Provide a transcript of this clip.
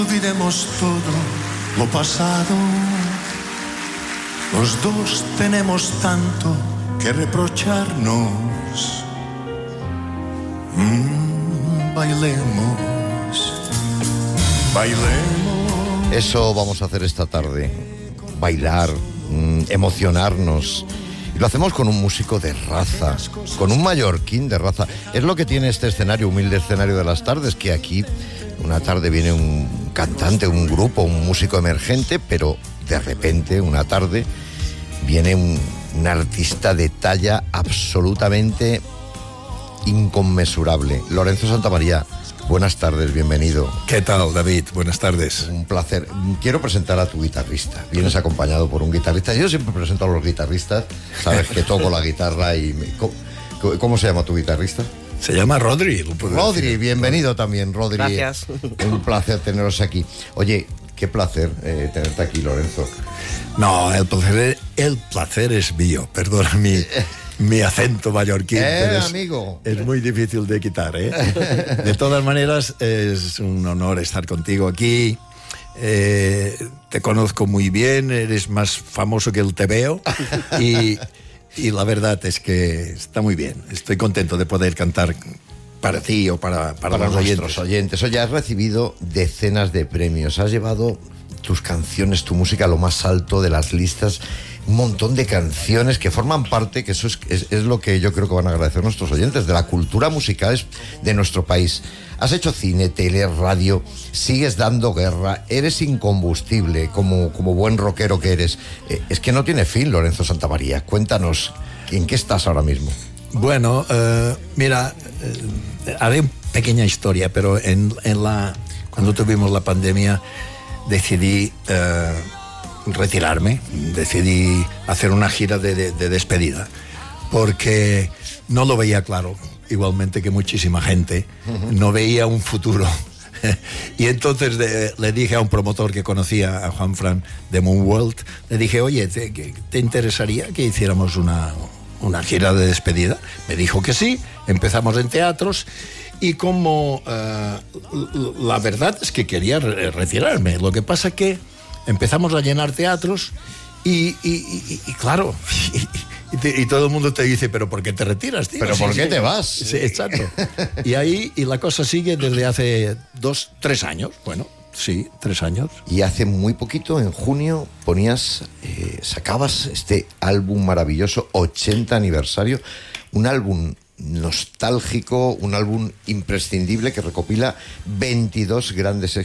Olvidemos todo lo pasado. Los dos tenemos tanto que reprocharnos. Bailemos, bailemos. Eso vamos a hacer esta tarde. Bailar, emocionarnos. Y lo hacemos con un músico de raza, con un mallorquín de raza. Es lo que tiene este escenario, humilde escenario de las tardes, que aquí una tarde viene un cantante, un grupo, un músico emergente, pero de repente, una tarde, viene un artista de talla absolutamente inconmensurable. Lorenzo Santamaría, buenas tardes, bienvenido. ¿Qué tal, David? Buenas tardes. Un placer. Quiero presentar a tu guitarrista. Vienes acompañado por un guitarrista. Yo siempre presento a los guitarristas. Sabes que toco la guitarra y... ¿Cómo se llama tu guitarrista? Se llama Rodri. Rodri, bienvenido también, Rodri. Gracias. Un placer teneros aquí. Oye, qué placer tenerte aquí, Lorenzo. No, el placer es mío. Perdona mi acento mallorquín. Pero amigo. Es muy difícil de quitar, ¿eh? De todas maneras, es un honor estar contigo aquí. Te conozco muy bien, eres más famoso que el TVO y la verdad es que está muy bien. Estoy contento de poder cantar para ti o para los nuestros oyentes. Oye, has recibido decenas de premios, has llevado tus canciones, tu música a lo más alto de las listas, un montón de canciones que forman parte, que eso es lo que yo creo que van a agradecer nuestros oyentes, de la cultura musical de nuestro país. Has hecho cine, tele, radio, sigues dando guerra, eres incombustible como buen rockero que eres. Es que no tiene fin, Lorenzo Santamaría. Cuéntanos, ¿en qué estás ahora mismo? Bueno, mira, haré una pequeña historia, pero cuando tuvimos la pandemia decidí retirarme, decidí hacer una gira de despedida, porque no lo veía claro, igualmente que muchísima gente, no veía un futuro. Y entonces le dije a un promotor que conocía, a Juan Fran de Moonworld, le dije, oye, ¿te interesaría que hiciéramos una gira de despedida? Me dijo que sí, empezamos en teatros y como la verdad es que quería retirarme. Lo que pasa que empezamos a llenar teatros y claro, y todo el mundo te dice, ¿pero por qué te retiras, tío? ¿Pero por qué te vas? Sí, exacto. Y la cosa sigue desde hace 3 años, bueno, sí, 3 años. Y hace muy poquito, en junio, sacabas este álbum maravilloso, 80 aniversario, un álbum nostálgico, un álbum imprescindible que recopila 22 grandes